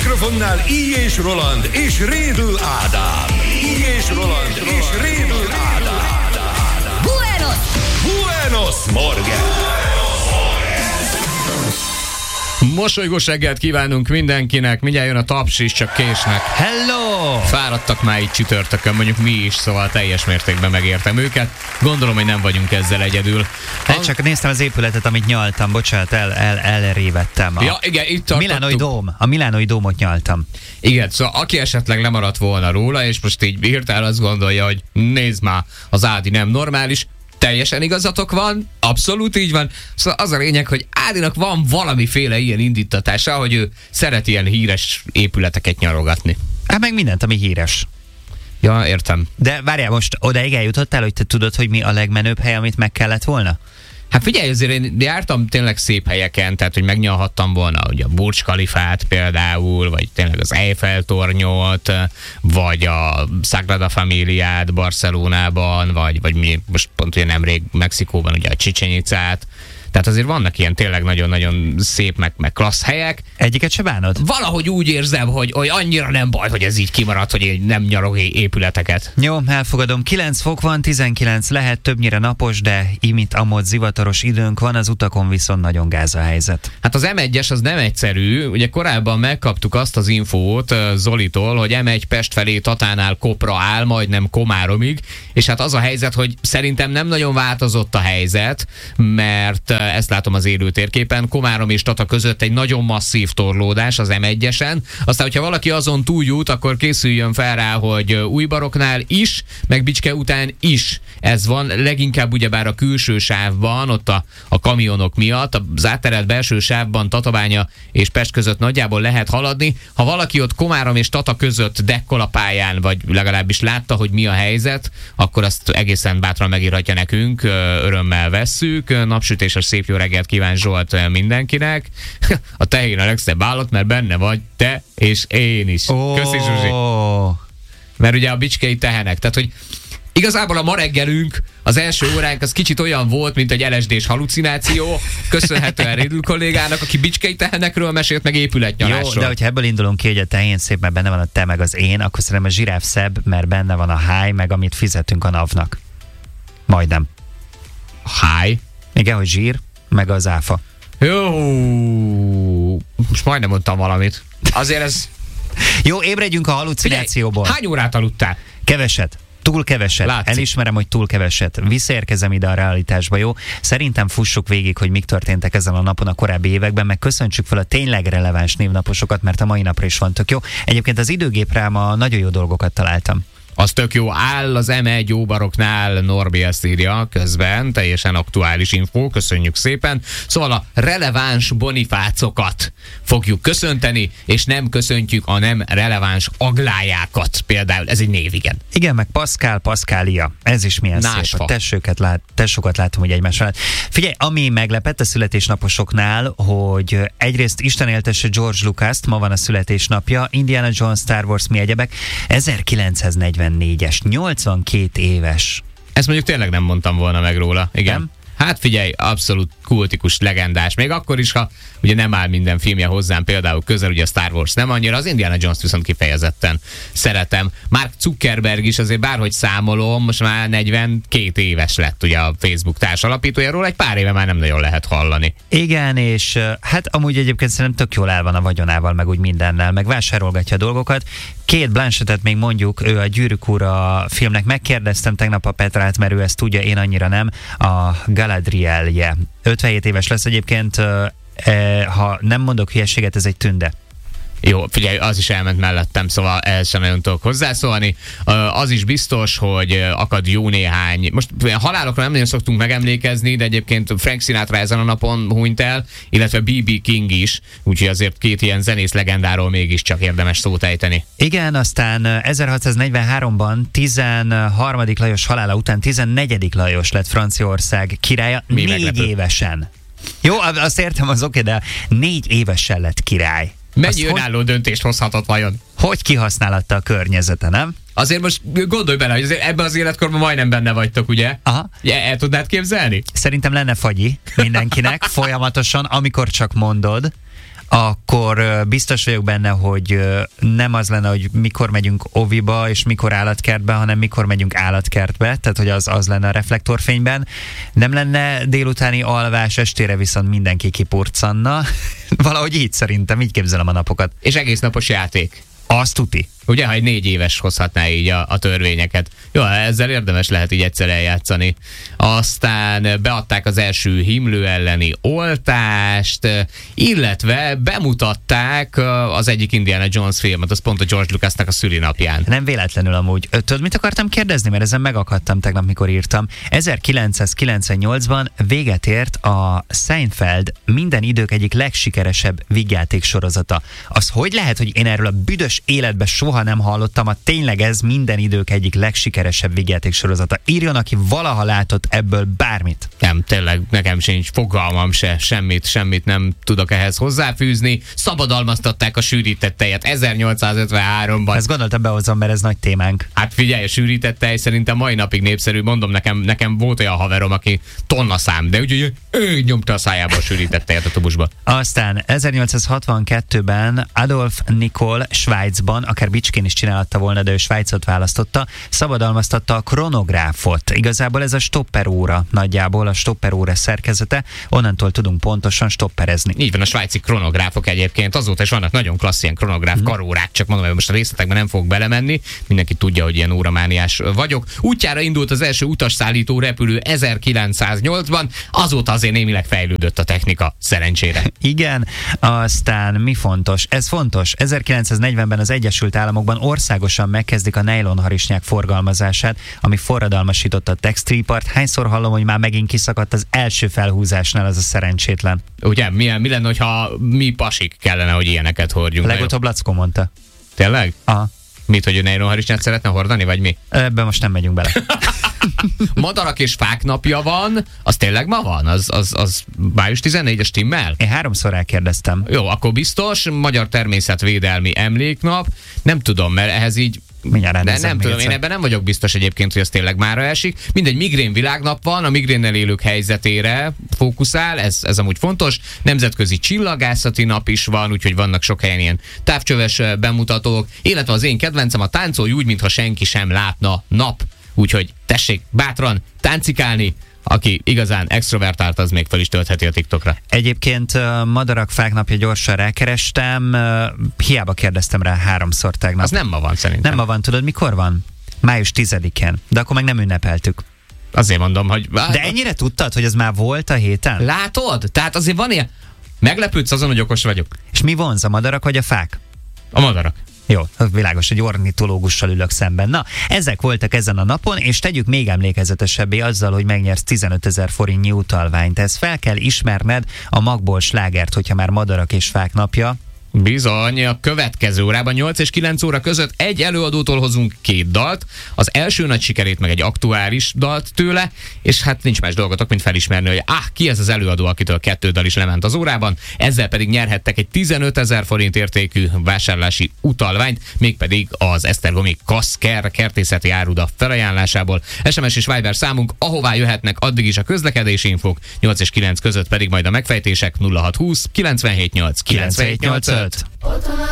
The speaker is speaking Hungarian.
mikrofonnál I. és Roland és Rédl Ádám. I. és Roland és Rédl Ádám. Buenos Morgen! Mosolygós reggelt kívánunk mindenkinek, mindjárt jön a taps is, csak késnek. Hello! Fáradtak már így csütörtökön, mondjuk mi is, szóval teljes mértékben megértem őket. Gondolom, hogy nem vagyunk ezzel egyedül. Csak néztem az épületet, amit nyaltam, bocsánat, elrévettem. Ja, igen, itt tartottuk. A Milánói dómot nyaltam. Igen, szóval aki esetleg lemaradt volna róla, és most így hirtelen azt gondolja, hogy nézd már, az Ádi nem normális, teljesen igazatok van, abszolút így van. Szóval az a lényeg, hogy Ádinak van valamiféle ilyen indítatása, hogy ő szeret ilyen híres épületeket nyarogatni. Hát meg mindent, ami híres. Ja, értem. De várjál, most odaig eljutottál, hogy te tudod, hogy mi a legmenőbb hely, amit meg kellett volna? Hát figyelj, azért én jártam tényleg szép helyeken, tehát hogy megnyalhattam volna ugye a Burj Khalifát például, vagy tényleg az Eiffel-tornyot, vagy a Sagrada Familiát Barcelonában, vagy mi most pont ugye nemrég Mexikóban ugye a Chichén Itzát. Tehát azért vannak ilyen tényleg nagyon-nagyon szép, meg klassz helyek. Egyiket se bánod? Valahogy úgy érzem, hogy annyira nem baj, hogy ez így kimaradt, hogy én nem nyarog épületeket. Jó, elfogadom. 9 fok van, 19 lehet, többnyire napos, de imit amott zivataros időnk van, az utakon viszont nagyon gáz a helyzet. Hát az M1-es az nem egyszerű. Ugye korábban megkaptuk azt az infót Zolitól, hogy M1 Pest felé Tatánál Kopra áll, majdnem Komáromig, és hát az a helyzet, hogy szerintem nem nagyon változott a helyzet, mert ezt látom az élő térképen, Komárom és Tata között egy nagyon masszív torlódás az M1-esen. Aztán, hogyha valaki azon túljut, akkor készüljön fel rá, hogy Újbaroknál is, meg Bicske után is ez van, leginkább ugyebár a külső sávban, ott a kamionok miatt, az átterelt belső sávban Tatabánya és Pest között nagyjából lehet haladni. Ha valaki ott Komárom és Tata között dekkol a pályán, vagy legalábbis látta, hogy mi a helyzet, akkor azt egészen bátran megírhatja nekünk, örömmel vesszük. Napsütéses szép jó reggelt kíván Zsolt mindenkinek. A tehén a legszebb állat, mert benne vagy te és én is. Köszi, Zsuzsi. Mert ugye a bicskei tehenek. Tehát, hogy igazából a ma reggelünk, az első óránk az kicsit olyan volt, mint egy LSD-s halucináció, köszönhetően Rédl kollégának, aki bicskei tehenekről mesélt, meg épületnyalásról. Jó, de hogyha ebből indulunk ki, hogy a tehén szép, mert benne van a te, meg az én, akkor szerintem a zsiráf szebb, mert benne van a háj, meg amit fizetünk a NAV-nak. Majdnem. Háj? Igen, hogy zsír, meg az áfa. Jó, most majdnem mondtam valamit. Azért ez... Jó, ébredjünk a halucinációból. Figyelj, hány órát aludtál? Keveset. Túl keveset. Látszik. Elismerem, hogy túl keveset. Visszaérkezem ide a realitásba, jó? Szerintem fussuk végig, hogy mik történtek ezen a napon a korábbi években, meg köszöntsük fel a tényleg releváns névnaposokat, mert a mai napra is van tök jó. Egyébként az időgépre ma nagyon jó dolgokat találtam. Az tök jó, áll az M1 Óbaroknál, Norbi ezt írja közben, teljesen aktuális infó, köszönjük szépen. Szóval a releváns bonifácokat fogjuk köszönteni, és nem köszöntjük a nem releváns aglájákat. Például ez egy név, igen. Igen, meg Paskália. Ez is milyen Násfa. szép. Tessokat látom, hogy egymás mellett. Figyelj, ami meglepett a születésnaposoknál, hogy egyrészt Isten éltesse George Lucast, ma van a születésnapja, Indiana Jones, Star Wars, mi egyebek, 1944-es, 82 éves. Ezt mondjuk tényleg nem mondtam volna meg róla, igen. Nem? Hát figyelj, abszolút kultikus, legendás. Még akkor is, ha ugye nem áll minden filmje hozzám például közel, ugye a Star Wars nem annyira, az Indiana Jones viszont kifejezetten szeretem. Mark Zuckerberg is azért bárhogy számolom, most már 42 éves lett ugye a Facebook társalapítójáról, egy pár éve már nem nagyon lehet hallani. Igen, és hát amúgy egyébként szerintem tök jól el van a vagyonával, meg úgy mindennel, meg vásárolgatja a dolgokat. Kate Blanchettet még mondjuk, ő a Gyűrűk Ura filmnek, megkérdeztem tegnap a Petrát, mert ő ezt tudja, én annyira nem, a Galadrielje. 57 éves lesz egyébként, ha nem mondok hülyeséget, ez egy tünde. Jó, figyelj, az is elment mellettem, szóval ehhez sem nagyon tudok hozzászólni. Az is biztos, hogy akad jó néhány. Most halálokra nem nagyon szoktunk megemlékezni, de egyébként Frank Sinatra ezen a napon hunyt el, illetve B.B. King is, úgyhogy azért két ilyen zenész legendáról mégiscsak érdemes szót ejteni. Igen, aztán 1643-ban 13. Lajos halála után 14. Lajos lett Franciaország királya 4 évesen. Jó, azt értem, az oké, de 4 évesen lett király. Mennyi önálló döntést hozhatott vajon? Hogy kihasználhatta a környezete, nem? Azért most gondolj bele, hogy ebben az életkorban majdnem benne vagytok, ugye? Aha. El tudnád képzelni? Szerintem lenne fagyi mindenkinek folyamatosan, amikor csak mondod. akkor biztos vagyok benne, hogy nem az lenne, hogy mikor megyünk oviba és mikor állatkertbe, hanem mikor megyünk állatkertbe, tehát hogy az lenne a reflektorfényben. Nem lenne délutáni alvás, estére viszont mindenki kipurcanna. Valahogy így szerintem, így képzelem a napokat. És egész napos játék. Azt tuti. Ugye, ha egy 4 éves hozhatná így a törvényeket. Jó, ezzel érdemes lehet így egyszer eljátszani. Aztán beadták az első himlő elleni oltást, illetve bemutatták az egyik Indiana Jones filmet, az pont a George Lucasnak a szülinapján. Nem véletlenül amúgy. Tudod, mit akartam kérdezni? Mert ezen megakadtam tegnap, mikor írtam. 1998-ban véget ért a Seinfeld minden idők egyik legsikeresebb vígjáték sorozata. Az hogy lehet, hogy én erről a büdös életben soha nem hallottam, a tényleg ez minden idők egyik legsikeresebb vígjáték sorozata. Írjon, aki valaha látott ebből bármit. Nem, tényleg nekem sincs fogalmam se, semmit nem tudok ehhez hozzáfűzni. Szabadalmaztatták a sűrített tejet 1853-ban. Ezt gondoltam behozom, mert ez nagy témánk. Hát figyelj, a sűrített tej szerintem mai napig népszerű. Mondom, nekem volt olyan haverom, aki tonna szám, de úgyhogy ő nyomta a szájába a sűrített tejet a tubusba. Aztán 1862-ben Adolf Nikol Svájcban, akár Bicskén is csinálhatta volna, de ő Svájcot választotta, szabadalmaztatta a kronográfot. Igazából ez a stopperóra nagyjából, a stopperóra szerkezete, onnantól tudunk pontosan stopperezni. Így van, a svájci kronográfok egyébként, azóta is vannak nagyon klassz ilyen kronográf karórák, csak mondom, hogy most a részletekben nem fogok belemenni, mindenki tudja, hogy ilyen óramániás vagyok. Útjára indult az első utasszállító repülő 1908-ban, azóta azért némileg fejlődött a technika, szerencsére. Igen, aztán mi fontos? Ez fontos. 1940-ben az Egyesült Államokban országosan megkezdik a nejlonharisnyák forgalmazását, ami forradalmasította a textilipart. Hányszor hallom, hogy már megint kiszakadt az első felhúzásnál az a szerencsétlen. Ugye, mi lenne, hogyha mi pasik kellene, hogy ilyeneket hordjunk? Legutóbb Lackó mondta. Tényleg? Aha. Mit, hogy a nejlonharisnyát szeretne hordani, vagy mi? Ebben most nem megyünk bele. Madarak és fák napja van, az tényleg ma van? Az május 14-es stimmel? Én 3-szor elkérdeztem. Jó, akkor biztos, Magyar Természetvédelmi Emléknap. Nem tudom, mert ehhez így... De nem tudom, én ebben nem vagyok biztos egyébként, hogy ez tényleg mára esik. Mindegy, migrén világnap van, a migrénnel élők helyzetére fókuszál, ez amúgy fontos. Nemzetközi csillagászati nap is van, úgyhogy vannak sok helyen ilyen távcsöves bemutatók, illetve az én kedvencem a Táncolj úgy, mintha senki sem látna nap. Úgyhogy tessék bátran táncikálni, aki igazán extrovertált, az még fel is töltheti a TikTokra. Egyébként madarak, fák napja, gyorsan rákerestem, hiába kérdeztem rá 3-szor tegnap. Az nem ma van szerintem. Nem ma van, tudod mikor van? Május 10-én, de akkor meg nem ünnepeltük. Azért mondom, hogy... De ennyire tudtad, hogy ez már volt a héten? Látod? Tehát azért van ilyen... Meglepődsz azon, hogy okos vagyok. És mi vonz, a madarak vagy a fák? A madarak. Jó, világos, egy ornitológussal ülök szemben. Na, ezek voltak ezen a napon, és tegyük még emlékezetesebbé azzal, hogy megnyersz 15 000 forintnyi utalványt. Ez fel kell ismerned a Magból slágert, hogyha már madarak és fák napja. Bizony, a következő órában 8 és 9 óra között egy előadótól hozunk 2 dalt, az első nagy sikerét meg egy aktuális dalt tőle, és hát nincs más dolgotok, mint felismerni, hogy ki ez az előadó, akitől 2 dal is lement az órában, ezzel pedig nyerhettek egy 15 000 forint értékű vásárlási utalványt, mégpedig az Esztergomi Kaszker kertészeti áruda felajánlásából. SMS és Viber számunk, ahová jöhetnek addig is a közlekedési infók, 8 és 9 között pedig majd a megfejtések 0620 978 978.